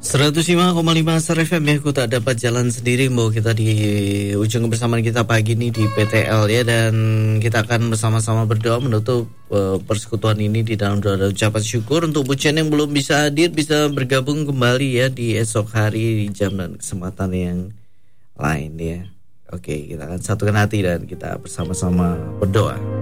105,5 Star FM ya, aku tak dapat jalan sendiri. Mau kita di ujung kebersamaan kita pagi ini di PTL ya, dan kita akan bersama-sama berdoa menutup persekutuan ini di dalam doa ucapan syukur. Untuk Bucian yang belum bisa hadir, bisa bergabung kembali ya di esok hari di jam dan kesempatan yang lain ya. Oke, kita akan satukan hati dan kita bersama-sama berdoa.